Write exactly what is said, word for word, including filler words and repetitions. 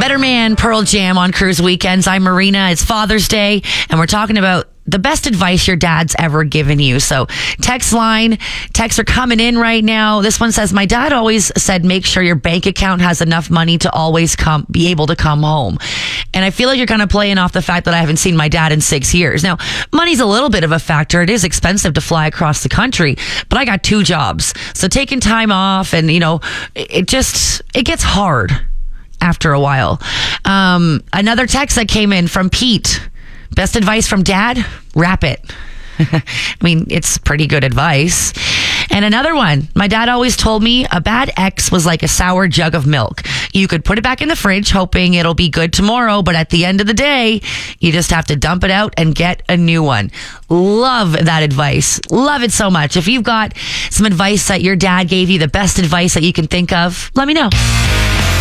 Better Man, Pearl Jam on Cruise Weekends. I'm Marina. It's Father's Day, and we're talking about the best advice your dad's ever given you. So text line, texts are coming in right now. This one says, my dad always said, make sure your bank account has enough money to always come, be able to come home. And I feel like you're kind of playing off the fact that I haven't seen my dad in six years. Now, money's a little bit of a factor. It is expensive to fly across the country, but I got two jobs. So taking time off and, you know, it just, it gets hard after a while. Um, another text that came in from Pete. Best advice from dad? Wrap it. I mean, it's pretty good advice. And another one, my dad always told me a bad ex was like a sour jug of milk. You could put it back in the fridge hoping it'll be good tomorrow, but at the end of the day, you just have to dump it out and get a new one. Love that advice. Love it so much. If you've got some advice that your dad gave you, the best advice that you can think of, let me know.